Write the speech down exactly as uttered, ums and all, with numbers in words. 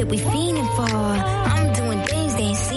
that we fiending for. I'm doing things they ain't